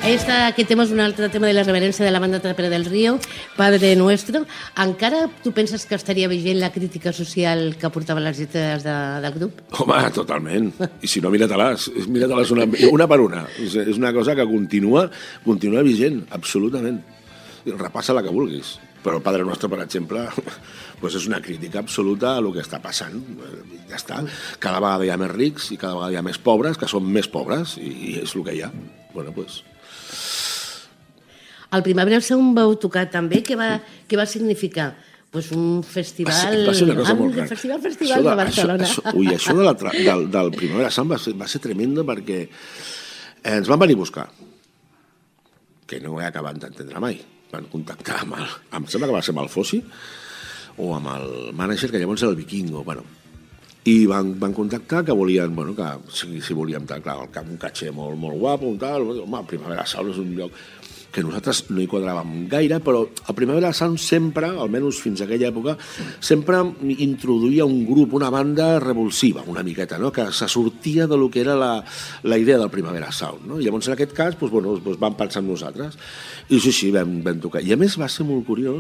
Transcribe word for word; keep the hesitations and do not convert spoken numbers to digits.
Esta, aquest tema és un altre tema de la reverència de la banda Trapera del Río, Padre Nuestro. Encara tu penses que estaria vigent la crítica social que aportaven les lletres de, del grup? Home, totalment. I si no, mira-te-les. Mira-te-les una, una per una. És, és una cosa que continua, continua vigent, absolutament. Repassa la que vulguis. Però el Padre Nuestro, per exemple, pues és una crítica absoluta a el que està passant. Ja està. Cada vegada hi ha més rics i cada vegada hi ha més pobres, que són més pobres, i és el que hi ha. Bueno, doncs... El Primavera Sound vau tocar també, què va, què va significar? Pues un festival... Va ser, va ser una cosa ah, molt un gran. festival, festival de, de Barcelona. Això, això, ui, això de la, del, del Primavera Sound va ser, va ser tremendo perquè ens van venir a buscar, que no ho he acabat d'entendre mai. Van contactar amb el... Em sembla que va ser amb el Fossi o amb el mànager, que llavors era el Vikingo. Bueno, i van, van contactar que volien, bueno, que si, si volíem, clar, un caché molt, molt guapo, un tal, home, el Primavera Sound és un lloc que nosaltres no hi quadràvem gaire, però el Primavera Sound sempre, almenys fins a aquella època, sempre introduïa un grup, una banda revulsiva, una miqueta, no? Que se sortia de lo que era la, la idea del Primavera Sound. No? I llavors, en aquest cas, doncs, bueno, doncs vam pensar en nosaltres. I sí, sí, vam, vam tocar. I a més va ser molt curiós,